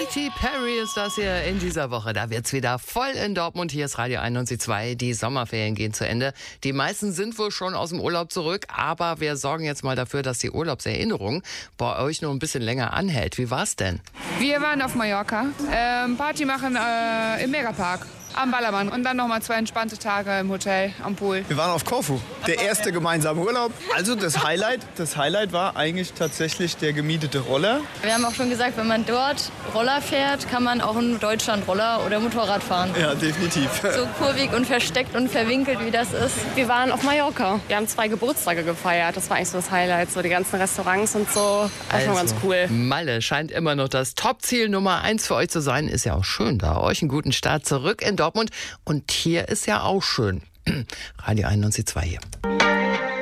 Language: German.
Katy Perry ist das hier in dieser Woche. Da wird's wieder voll in Dortmund. Hier ist Radio 91.2. Die Sommerferien gehen zu Ende. Die meisten sind wohl schon aus dem Urlaub zurück. Aber wir sorgen jetzt mal dafür, dass die Urlaubserinnerung bei euch noch ein bisschen länger anhält. Wie war's denn? Wir waren auf Mallorca. Party machen im Megapark. Am Ballermann und dann nochmal 2 entspannte Tage im Hotel am Pool. Wir waren auf Korfu, der erste gemeinsame Urlaub. Also das Highlight war eigentlich tatsächlich der gemietete Roller. Wir haben auch schon gesagt, wenn man dort Roller fährt, kann man auch in Deutschland Roller oder Motorrad fahren. Ja, definitiv. So kurvig und versteckt und verwinkelt, wie das ist. Wir waren auf Mallorca. Wir haben 2 Geburtstage gefeiert. Das war eigentlich so das Highlight. So die ganzen Restaurants und so. Das war ganz cool. Malle scheint immer noch das Top-Ziel Nummer 1 für euch zu sein. Ist ja auch schön da. Euch einen guten Start zurück in Dortmund. Und hier ist ja auch schön. Radio 91.2 hier.